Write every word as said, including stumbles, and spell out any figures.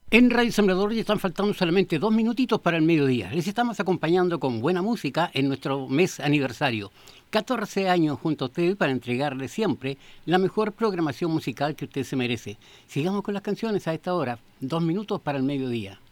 En Radio Sembrador ya están faltando solamente dos minutitos para el mediodía. Les estamos acompañando con buena música en nuestro mes aniversario. catorce años junto a ustedes para entregarle siempre la mejor programación musical que usted se merece. Sigamos con las canciones a esta hora. Dos minutos para el mediodía.